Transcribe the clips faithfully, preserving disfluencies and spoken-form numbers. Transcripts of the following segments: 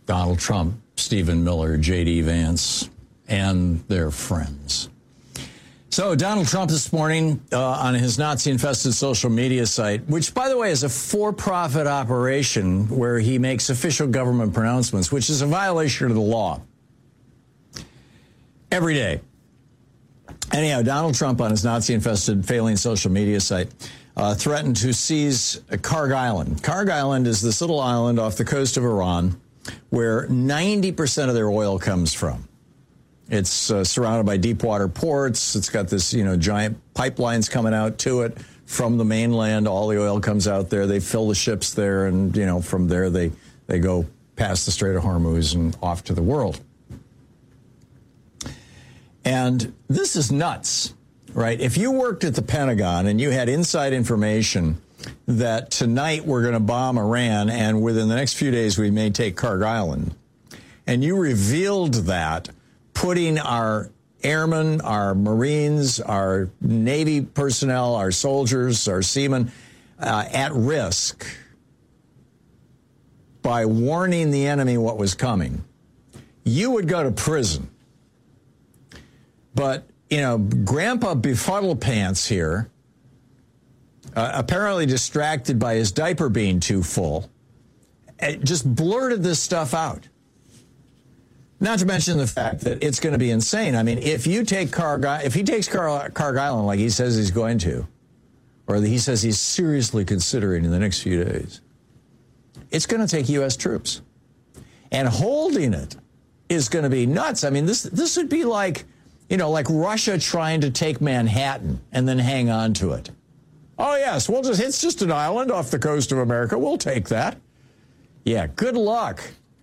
Donald Trump, Stephen Miller, J D. Vance, and their friends. So Donald Trump this morning uh, on his Nazi-infested social media site, which, by the way, is a for-profit operation where he makes official government pronouncements, which is a violation of the law every day. Anyhow, Donald Trump on his Nazi-infested failing social media site uh, threatened to seize Karg Island. Karg Island is this little island off the coast of Iran where ninety percent of their oil comes from. It's uh, surrounded by deep water ports. It's got this, you know, giant pipelines coming out to it from the mainland. All the oil comes out there. They fill the ships there, and, you know, from there they, they go past the Strait of Hormuz and off to the world. And this is nuts, right? If you worked at the Pentagon and you had inside information that tonight we're going to bomb Iran and within the next few days we may take Karg Island, and you revealed that, putting our airmen, our Marines, our Navy personnel, our soldiers, our seamen uh, at risk by warning the enemy what was coming, you would go to prison. But, you know, Grandpa Befuddle Pants here, uh, apparently distracted by his diaper being too full, just blurted this stuff out. Not to mention the fact that it's going to be insane. I mean, if you take Karg, if he takes Karg, Karg Island like he says he's going to, or he says he's seriously considering in the next few days, it's going to take U S troops. And holding it is going to be nuts. I mean, this this would be like, you know, like Russia trying to take Manhattan and then hang on to it. Oh, yes, we'll just, it's just an island off the coast of America. We'll take that. Yeah, good luck.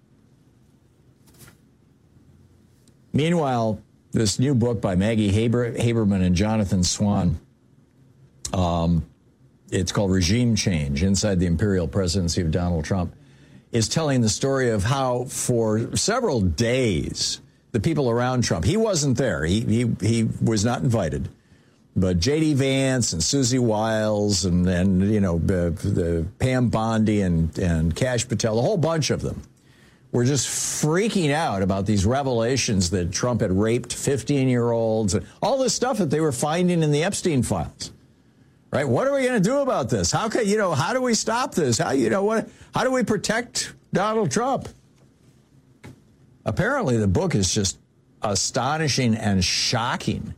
Meanwhile, this new book by Maggie Haber, Haberman and Jonathan Swan, um, it's called Regime Change, Inside the Imperial Presidency of Donald Trump, is telling the story of how for several days, the people around Trump, he wasn't there, he, he, he was not invited, but J D. Vance and Susie Wiles and, and you know, the, the Pam Bondi and, and Kash Patel, a whole bunch of them, were just freaking out about these revelations that Trump had raped fifteen-year-olds and all this stuff that they were finding in the Epstein files. Right? What are we going to do about this? How can, you know, how do we stop this? How, you know, what, how do we protect Donald Trump? Apparently, the book is just astonishing and shocking.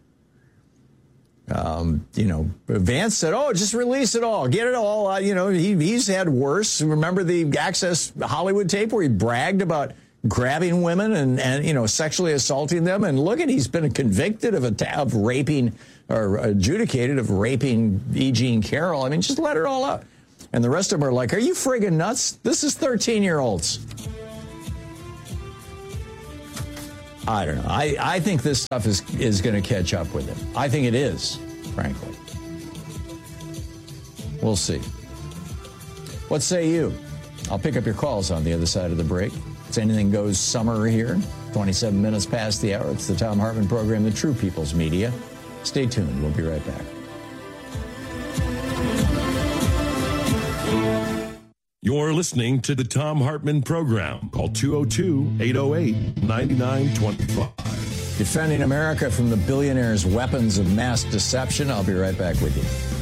Um, you know, Vance said, oh, just release it all. Get it all out. You know, he, he's had worse. Remember the Access Hollywood tape where he bragged about grabbing women and, and you know, sexually assaulting them? And look at, he's been convicted of, a, of raping or adjudicated of raping E. Jean Carroll. I mean, just let it all out. And the rest of them are like, are you friggin' nuts? This is thirteen-year-olds. I don't know. I, I think this stuff is, is going to catch up with him. I think it is, frankly. We'll see. What say you? I'll pick up your calls on the other side of the break. It's Anything Goes summer here. twenty-seven minutes past the hour. It's the Thom Hartmann Program, the True People's Media. Stay tuned. We'll be right back. You're listening to the Thom Hartmann Program. Call two oh two, eight oh eight, nine nine two five. Defending America from the billionaires' weapons of mass deception. I'll be right back with you.